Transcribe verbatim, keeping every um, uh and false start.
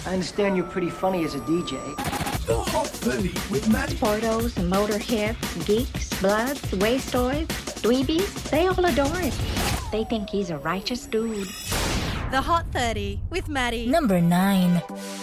I understand you're pretty funny as a D J. The Hot thirty with Maddie. Portos, motorheads, geeks, bloods, wastoids, dweebies, they all adore him. They think he's a righteous dude. The Hot thirty with Maddie. Number nine.